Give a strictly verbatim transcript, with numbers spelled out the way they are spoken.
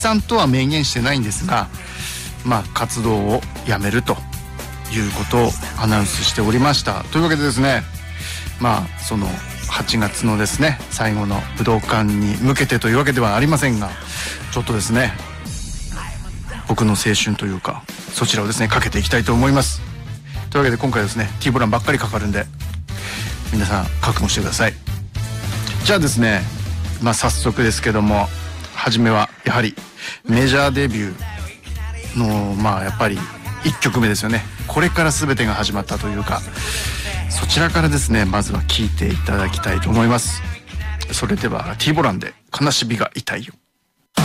さんとは明言してないんですが、まあ活動をやめるということをアナウンスしておりました。というわけでですね、まあそのはちがつのですね最後の武道館に向けてというわけではありませんが、ちょっとですね僕の青春というかそちらをですねかけていきたいと思います。というわけで今回ですね T ボランばっかりかかるんで皆さん覚悟してください。じゃあですね、まあ早速ですけども、初めはやはりメジャーデビューのまあやっぱりいっきょくめですよね。これから全てが始まったというか、そちらからですねまずは聴いていただきたいと思います。それでは T ボランで悲しみが痛いよ。